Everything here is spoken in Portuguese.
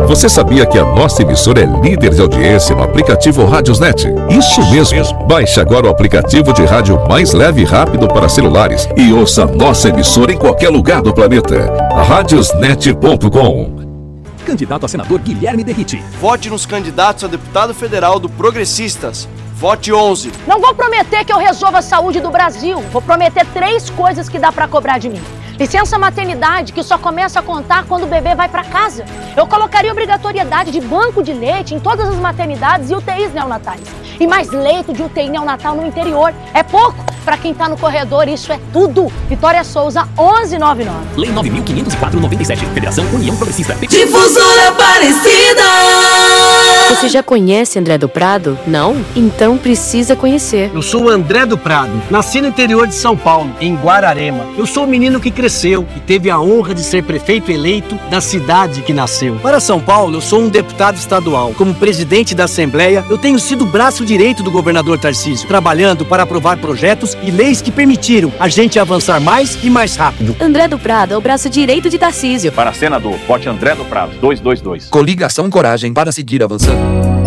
Você sabia que a nossa emissora é líder de audiência no aplicativo Radiosnet? Isso mesmo. Baixe agora o aplicativo de rádio mais leve e rápido para celulares e ouça a nossa emissora em qualquer lugar do planeta. Radiosnet.com. Candidato a senador Guilherme Derrite. Vote nos candidatos a deputado federal do Progressistas. Vote 11. Não vou prometer que eu resolva a saúde do Brasil. Vou prometer 3 coisas que dá pra cobrar de mim. Licença maternidade, que só começa a contar quando o bebê vai pra casa. Eu colocaria obrigatoriedade de banco de leite em todas as maternidades e UTIs neonatais. E mais leito de UTI neonatal no interior. É pouco? Pra quem tá no corredor, isso é tudo. Vitória Souza, 1199. Lei 9.504/97. Federação União Progressista. Difusora Aparecida. Você já conhece André do Prado? Não? Então precisa conhecer. Eu sou o André do Prado. Nasci no interior de São Paulo, em Guararema. Eu sou o menino que cresceu e teve a honra de ser prefeito eleito da cidade que nasceu. Para São Paulo, eu sou um deputado estadual. Como presidente da Assembleia, eu tenho sido o braço direito do governador Tarcísio, trabalhando para aprovar projetos e leis que permitiram a gente avançar mais e mais rápido. André do Prado é o braço direito de Tarcísio. Para senador, vote André do Prado, 222. Coligação Coragem para seguir avançando.